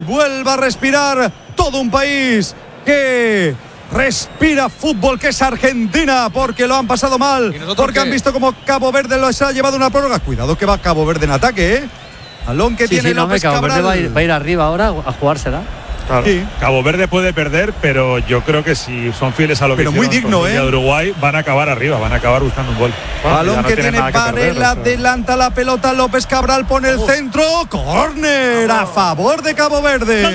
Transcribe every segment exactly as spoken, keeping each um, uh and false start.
vuelva a respirar todo un país que respira fútbol, que es Argentina, porque lo han pasado mal, porque qué? han visto como Cabo Verde los ha llevado una prórroga. Cuidado que va Cabo Verde en ataque, ¿eh? Balón que sí, tiene sí, no, López Cabo Cabral. Verde va a, ir, va a ir arriba ahora a jugársela. Claro. Sí. Cabo Verde puede perder, pero yo creo que si son fieles a lo que pero muy digno, ¿eh? de Uruguay, van a acabar arriba, van a acabar buscando un gol. Bueno, balón no que tiene Varela, adelanta la pelota, López Cabral pone el uh. centro, córner a favor de Cabo Verde.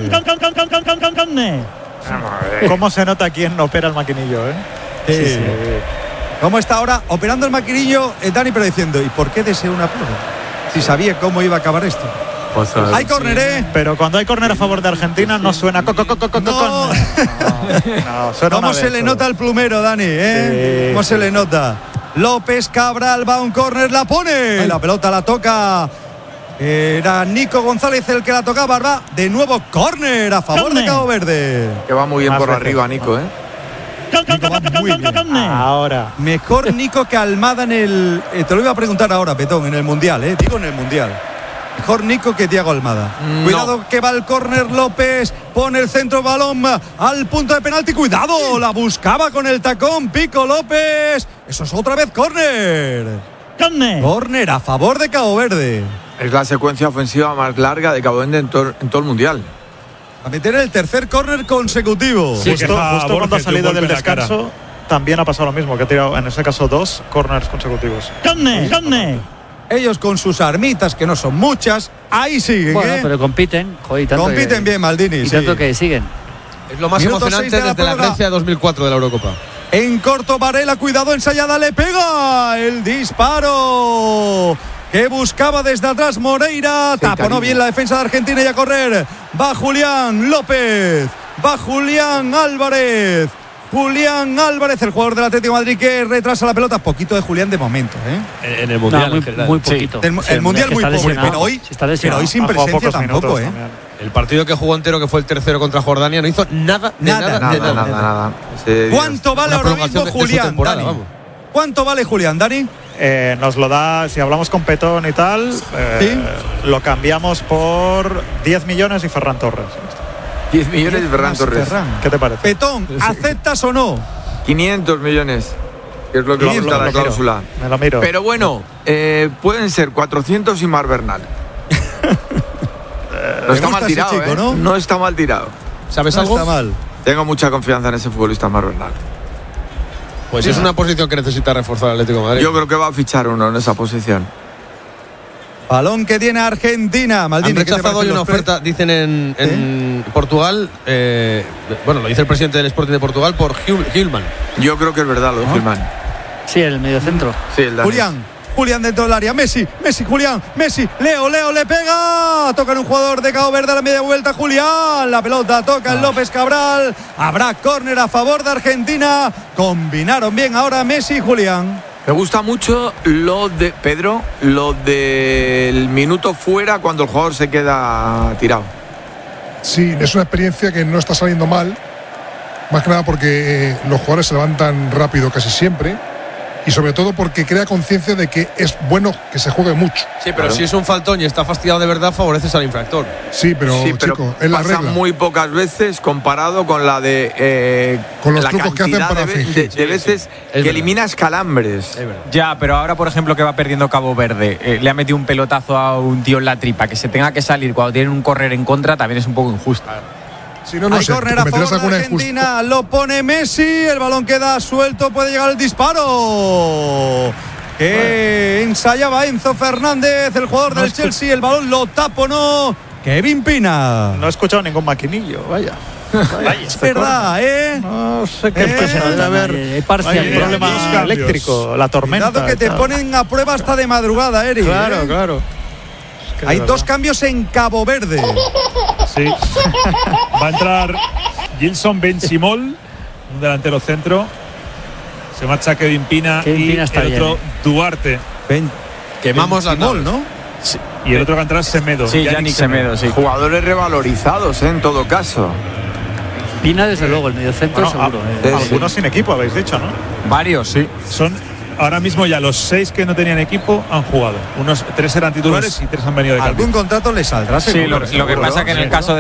¿Cómo se nota quién opera el maquinillo, eh? Sí, sí, sí. ¿Cómo está ahora operando el maquinillo, eh, Dani, pero diciendo, ¿y por qué desea una prórroga? Si sabía cómo iba a acabar esto. Pues, uh, hay córner, sí. ¿eh? Pero cuando hay córner a favor de Argentina no suena co, co, co, co, co, no. no. No, suena ¿Cómo se vez, le nota el plumero, Dani? ¿eh? Sí, ¿Cómo sí. se le nota? López Cabral va a un córner, la pone. Ay. La pelota la toca. Era Nico González el que la tocaba. Va de nuevo córner a favor córner. de Cabo Verde. Que va muy bien Más por veces. arriba, Nico, ¿eh? Nico va muy bien. Ahora. Mejor Nico que Almada en el. Eh, te lo iba a preguntar ahora, Petón, en el Mundial, ¿eh? Digo en el Mundial. Mejor Nico que Thiago Almada. No. Cuidado que va el córner López. Pone el centro, balón al punto de penalti. Cuidado, la buscaba con el tacón Pico López. Eso es otra vez córner. Córner. Córner a favor de Cabo Verde. Es la secuencia ofensiva más larga de Cabo Verde en, to- en todo el Mundial. A meter el tercer córner consecutivo. Sí, justo, justo cuando ha salido del descanso también ha pasado lo mismo, que ha tirado en ese caso dos corners consecutivos. Córner, córner. Ellos con sus armitas, que no son muchas, ahí siguen. Bueno, ¿eh? pero compiten. Joder, tanto compiten que, bien, Maldini. Y sí. tanto que siguen. Es lo más Minuto emocionante de desde la, la Grecia de dos mil cuatro de la Eurocopa. En corto, Varela, cuidado, ensayada, le pega el disparo que buscaba desde atrás Moreira. Sí, taponó cariño. bien la defensa de Argentina y a correr. Va Julián López, va Julián Álvarez. Julián Álvarez, el jugador del Atlético de Madrid, que retrasa la pelota. Poquito de Julián de momento, ¿eh? En el Mundial, no, muy, en general. muy poquito. Sí. El, el Mundial muy poco, pero hoy, pero hoy sin presencia tampoco, ¿eh? También. El partido que jugó entero, que fue el tercero contra Jordania, no hizo nada, de nada, nada, de nada, nada. nada, nada. Sí, ¿Cuánto vale ahora mismo Julián, Dani? ¿Cuánto vale Julián, Dani? Eh, nos lo da, si hablamos con Petón y tal, eh, ¿sí? Lo cambiamos por diez millones y Ferran Torres. diez millones y Ferran Torres. Ferran. ¿Qué te parece? Petón, ¿aceptas o no? quinientos millones, que es lo que va a costar la cláusula. Me lo miro. Pero bueno, eh, pueden ser cuatrocientos y Mar Bernal. No está mal tirado, chico, ¿eh? ¿no? no está mal tirado. ¿Sabes no algo? Está mal. Tengo mucha confianza en ese futbolista Mar Bernal. Pues sí, es una posición que necesita reforzar el Atlético de Madrid. Yo creo que va a fichar uno en esa posición. Balón que tiene Argentina. Maldini, han rechazado hoy una oferta, dicen en, en ¿Eh? Portugal, eh, bueno, lo dice el presidente del Sporting de Portugal, por Gilman. Yo creo que es verdad lo de ¿no? Gilman. Sí, el mediocentro. Sí, el Julián, Julián dentro del área. Messi, Messi, Julián, Messi. Leo, Leo le pega. Toca en un jugador de Cabo Verde a la media vuelta. Julián, la pelota toca en López Cabral. Habrá córner a favor de Argentina. Combinaron bien ahora Messi y Julián. Me gusta mucho lo de Pedro, lo del minuto fuera cuando el jugador se queda tirado. Sí, es una experiencia que no está saliendo mal, más que nada porque eh, los jugadores se levantan rápido casi siempre y sobre todo porque crea conciencia de que es bueno que se juegue mucho. Sí, pero claro. Si es un faltón y está fastidiado de verdad, favoreces al infractor. Sí, pero, sí, pero chico, es la regla. Muy pocas veces comparado con la de eh, con los la trucos que hacen para de, fingir. de, de veces sí, sí. que eliminas calambres. Ya, pero ahora, por ejemplo, que va perdiendo Cabo Verde, eh, le ha metido un pelotazo a un tío en la tripa, que se tenga que salir cuando tienen un correr en contra, también es un poco injusto. Claro. Si no, no hay sé, córner a favor de Argentina, injusto. Lo pone Messi, el balón queda suelto, puede llegar el disparo. Que bueno. ensayaba Enzo Fernández, el jugador no del Chelsea, el balón lo taponó Kevin Pina. No he escuchado ningún maquinillo, vaya. Vaya, es verdad, ¿eh? No sé qué eh, debe haber. Hay parcial, hay problema eléctrico, la tormenta. Cuidado que te ponen a prueba hasta de madrugada, Eric. Claro, ¿eh? claro. Es hay dos cambios en Cabo Verde. Sí. Va a entrar Gilson Benchimol, un delantero centro. Se marcha Kevin Pina Kevin y Pina está el otro bien. Duarte. Ben, Quemamos la Benchimol, ¿no? Sí. Y el otro que entra es Semedo. Sí, Yannick Semedo, sí. Jugadores revalorizados, ¿eh? En todo caso. Pina, desde luego, el mediocentro bueno, seguro. A, eh. algunos sin equipo, habéis dicho, ¿no? Varios, sí. Son ahora mismo ya los seis que no tenían equipo han jugado. Unos tres eran titulares pues, y tres han venido de cambio. Algún contrato les saldrá, seguro. Sí, lo, lo que pasa que en el caso de